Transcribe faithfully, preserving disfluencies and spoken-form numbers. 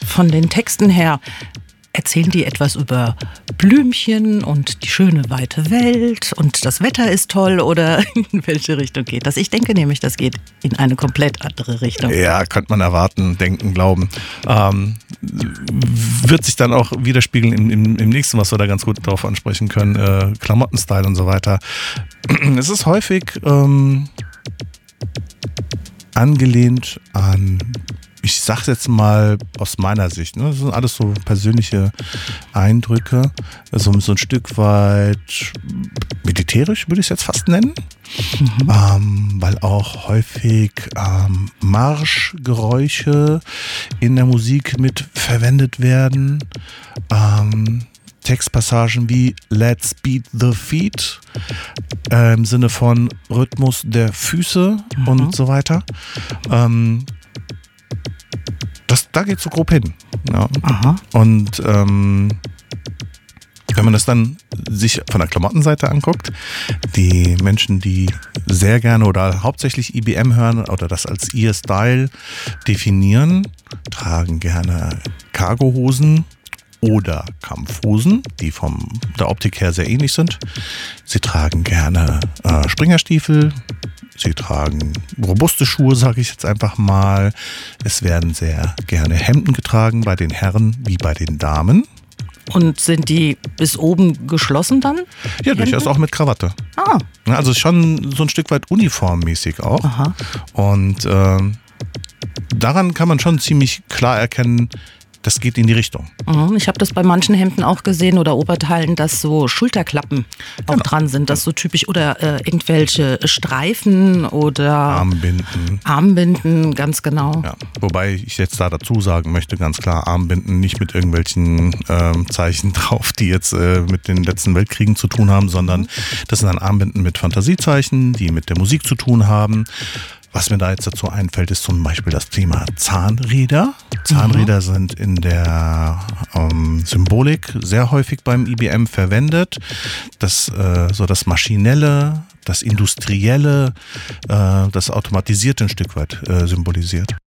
von den Texten her, erzählen die etwas über Blümchen und die schöne weite Welt und das Wetter ist toll oder in welche Richtung geht das? Ich denke nämlich, das geht in eine komplett andere Richtung. Ja, könnte man erwarten, denken, glauben. Ähm, wird sich dann auch widerspiegeln im, im, im nächsten, was wir da ganz gut drauf ansprechen können, äh, Klamottenstyle und so weiter. Es ist häufig ähm, angelehnt an, ich sag's jetzt mal aus meiner Sicht, ne? Das sind alles so persönliche Eindrücke, so, so ein Stück weit militärisch würde ich es jetzt fast nennen, mhm. ähm, weil auch häufig ähm, Marschgeräusche in der Musik mit verwendet werden. Ähm, Textpassagen wie Let's Beat the Feet äh, im Sinne von Rhythmus der Füße mhm. und so weiter. Ähm, Das, da geht es so grob hin. Ja. Aha. Und ähm, wenn man das dann sich von der Klamottenseite anguckt, die Menschen, die sehr gerne oder hauptsächlich I B M hören oder das als ihr Style definieren, tragen gerne Cargohosen oder Kampfhosen, die von der Optik her sehr ähnlich sind. Sie tragen gerne äh, Springerstiefel. Sie tragen robuste Schuhe, sage ich jetzt einfach mal. Es werden sehr gerne Hemden getragen bei den Herren wie bei den Damen. Und sind die bis oben geschlossen dann? Ja, durchaus auch mit Krawatte. Ah. Also schon so ein Stück weit uniformmäßig auch. Aha. Und äh, daran kann man schon ziemlich klar erkennen, das geht in die Richtung. Ich habe das bei manchen Hemden auch gesehen oder Oberteilen, dass so Schulterklappen auch genau. dran sind. Das so typisch oder äh, irgendwelche Streifen oder Armbinden. Armbinden, ganz genau. Ja. Wobei ich jetzt da dazu sagen möchte, ganz klar, Armbinden nicht mit irgendwelchen ähm, Zeichen drauf, die jetzt äh, mit den letzten Weltkriegen zu tun haben, sondern das sind dann Armbinden mit Fantasiezeichen, die mit der Musik zu tun haben. Was mir da jetzt dazu einfällt, ist zum Beispiel das Thema Zahnräder. Zahnräder mhm. sind in der ähm, Symbolik sehr häufig beim I B M verwendet. Das, äh, so das Maschinelle, das Industrielle, äh, das Automatisierte ein Stück weit äh, symbolisiert.